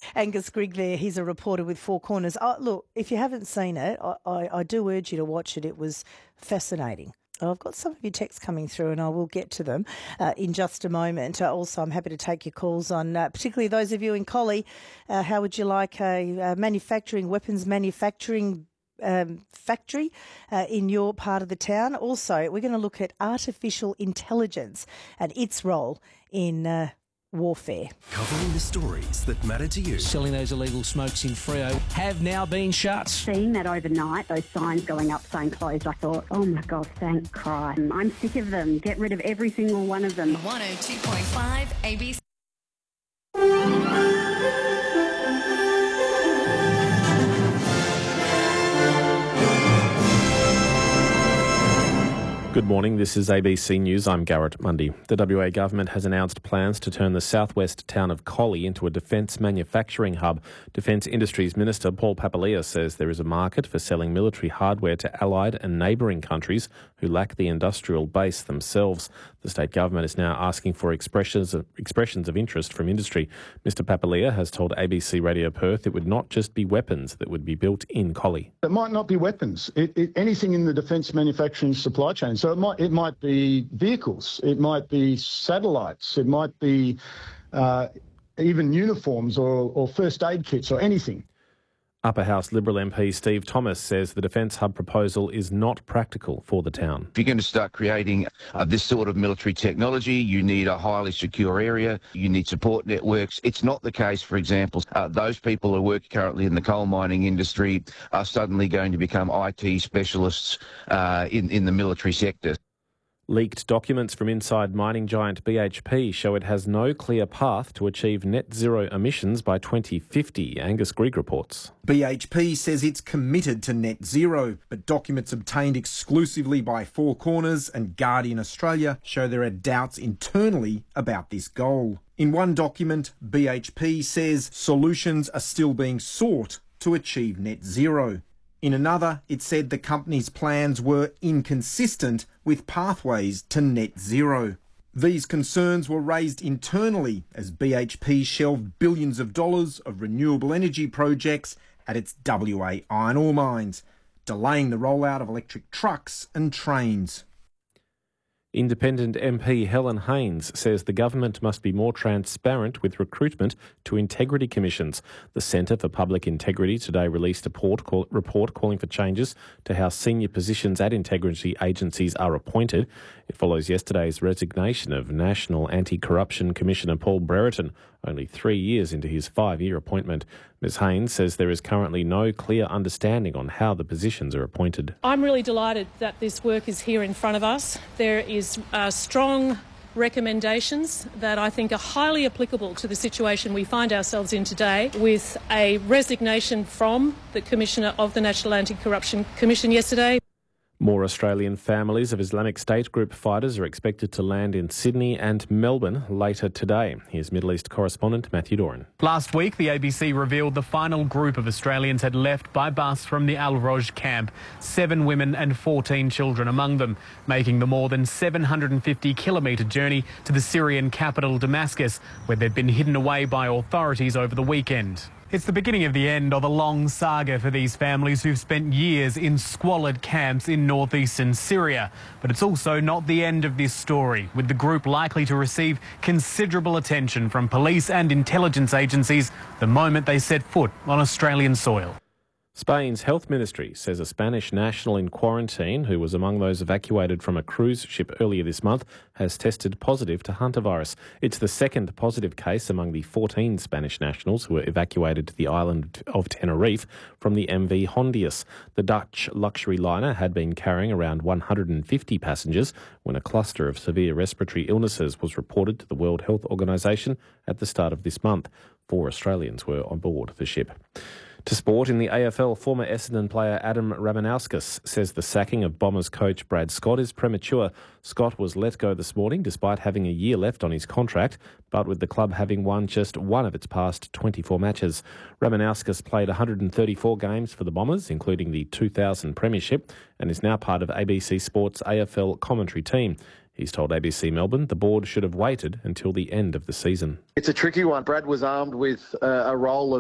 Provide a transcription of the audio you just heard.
Angus Grigg there. He's a reporter with Four Corners. Look, if you haven't seen it, I do urge you to watch it. It was fascinating. I've got some of your texts coming through and I will get to them in just a moment. Also, I'm happy to take your calls on, particularly those of you in Collie. How would you like a weapons manufacturing factory in your part of the town? Also, we're going to look at artificial intelligence and its role in warfare. Covering the stories that matter to you. Selling those illegal smokes in Freo have now been shut. Seeing that overnight, those signs going up saying closed, I thought, oh my God, thank Christ. I'm sick of them. Get rid of every single one of them. 102.5 ABC. Good morning, this is ABC News. I'm Garrett Mundy. The WA government has announced plans to turn the southwest town of Collie into a defence manufacturing hub. Defence Industries Minister Paul Papalia says there is a market for selling military hardware to allied and neighbouring countries who lack the industrial base themselves. The state government is now asking for expressions of interest from industry. Mr Papalia has told ABC Radio Perth it would not just be weapons that would be built in Collie. It might not be weapons. Anything in the defence manufacturing supply chain. So it might be vehicles, it might be satellites, it might be even uniforms or first aid kits or anything. Upper House Liberal MP Steve Thomas says the Defence Hub proposal is not practical for the town. If you're going to start creating this sort of military technology, you need a highly secure area, you need support networks. It's not the case, for example, those people who work currently in the coal mining industry are suddenly going to become IT specialists in the military sector. Leaked documents from inside mining giant BHP show it has no clear path to achieve net zero emissions by 2050, Angus Grigg reports. BHP says it's committed to net zero, but documents obtained exclusively by Four Corners and Guardian Australia show there are doubts internally about this goal. In one document, BHP says solutions are still being sought to achieve net zero. In another, it said the company's plans were inconsistent with pathways to net zero. These concerns were raised internally as BHP shelved billions of dollars of renewable energy projects at its WA iron ore mines, delaying the rollout of electric trucks and trains. Independent MP Helen Haines says the government must be more transparent with recruitment to integrity commissions. The Centre for Public Integrity today released a report calling for changes to how senior positions at integrity agencies are appointed. It follows yesterday's resignation of National Anti-Corruption Commissioner Paul Brereton, only 3 years into his 5-year appointment. Ms Haines says there is currently no clear understanding on how the positions are appointed. I'm really delighted that this work is here in front of us. There is strong recommendations that I think are highly applicable to the situation we find ourselves in today, with a resignation from the Commissioner of the National Anti-Corruption Commission yesterday. More Australian families of Islamic State group fighters are expected to land in Sydney and Melbourne later today. Here's Middle East correspondent Matthew Doran. Last week, the ABC revealed the final group of Australians had left by bus from the Al Roj camp, 7 women and 14 children among them, making the more than 750-kilometre journey to the Syrian capital Damascus, where they'd been hidden away by authorities over the weekend. It's the beginning of the end of a long saga for these families who've spent years in squalid camps in northeastern Syria. But it's also not the end of this story, with the group likely to receive considerable attention from police and intelligence agencies the moment they set foot on Australian soil. Spain's health ministry says a Spanish national in quarantine who was among those evacuated from a cruise ship earlier this month has tested positive to hantavirus. It's the second positive case among the 14 Spanish nationals who were evacuated to the island of Tenerife from the MV Hondius. The Dutch luxury liner had been carrying around 150 passengers when a cluster of severe respiratory illnesses was reported to the World Health Organization at the start of this month. 4 Australians were on board the ship. To sport, in the AFL, former Essendon player Adam Ramanauskas says the sacking of Bombers coach Brad Scott is premature. Scott was let go this morning despite having a year left on his contract, but with the club having won just one of its past 24 matches. Ramanauskas played 134 games for the Bombers, including the 2000 Premiership, and is now part of ABC Sport's AFL commentary team. He's told ABC Melbourne the board should have waited until the end of the season. It's a tricky one. Brad was armed with a role of